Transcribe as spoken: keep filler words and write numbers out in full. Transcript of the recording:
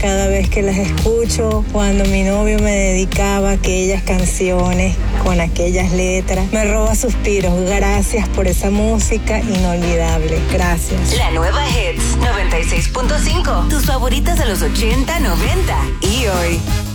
cada vez que las escucho, cuando mi novio me dedicaba aquellas canciones con aquellas letras. Me roba suspiros. Gracias por esa música inolvidable. Gracias. La nueva Hits noventa y seis punto cinco. Tus favoritas de los ochenta, noventa y hoy.